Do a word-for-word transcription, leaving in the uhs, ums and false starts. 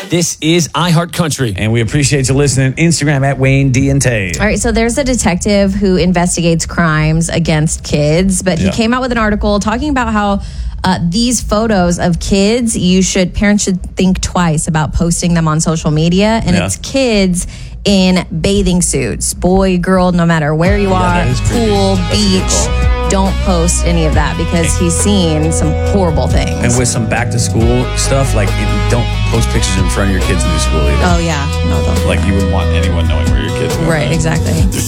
This is iHeartCountry. And we appreciate you listening. Instagram at Wayne D and Tay. All right, so there's a detective who investigates crimes against kids, but he Yeah. came out with an article talking about how uh, these photos of kids, you should parents should think twice about posting them on social media, and Yeah. it's kids in bathing suits, boy, girl, no matter where you Yeah, are, that is creepy. pool, That's a good beach. call. Don't post any of that because he's seen some horrible things. And with some back to school stuff, like you don't post pictures in front of your kids in the school either. oh yeah, no, don't. Like you wouldn't want anyone knowing where your kids are. Right, exactly.